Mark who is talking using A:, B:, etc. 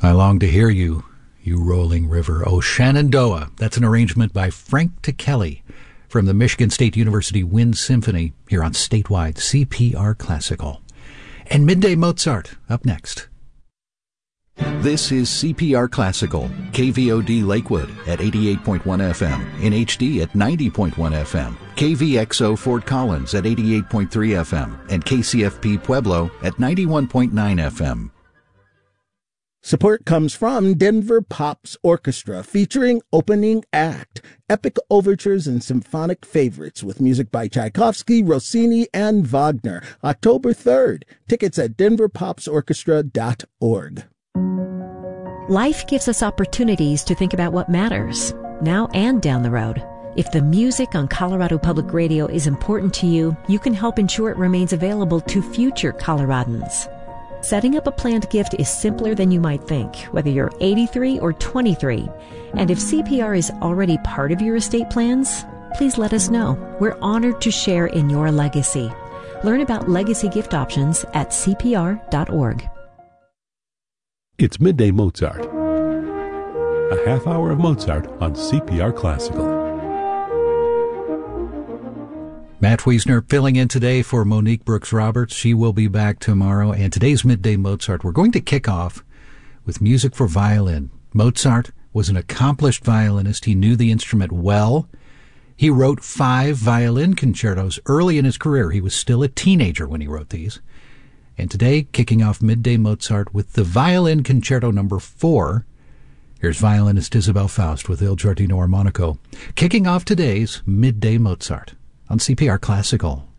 A: I long to hear you, you rolling river, O Shenandoah. That's an arrangement by Frank Ticheli from the Michigan State University Wind Symphony here on statewide CPR Classical. And Midday Mozart up next. This is CPR Classical, KVOD Lakewood at 88.1 FM, in HD at 90.1 FM, KVXO Fort Collins at 88.3 FM, and KCFP Pueblo at 91.9 FM.
B: Support comes from Denver Pops Orchestra, featuring opening act, epic overtures and symphonic favorites with music by Tchaikovsky, Rossini, and Wagner. October 3rd. Tickets at denverpopsorchestra.org.
C: Life gives us opportunities to think about what matters, now and down the road. If the music on Colorado Public Radio is important to you, you can help ensure it remains available to future Coloradans. Setting up a planned gift is simpler than you might think, whether you're 83 or 23. And if CPR is already part of your estate plans, please let us know. We're honored to share in your legacy. Learn about legacy gift options at CPR.org.
D: It's Midday Mozart, a half hour of Mozart on CPR Classical.
A: Matt Wiesner filling in today for Monique Brooks-Roberts. She will be back tomorrow. And today's Midday Mozart, we're going to kick off with music for violin. Mozart was an accomplished violinist. He knew the instrument well. He wrote 5 violin concertos early in his career. He was still a teenager when he wrote these. And today, kicking off Midday Mozart with the Violin Concerto No. 4. Here's violinist Isabel Faust with Il Giardino Armonico, kicking off today's Midday Mozart on CPR Classical.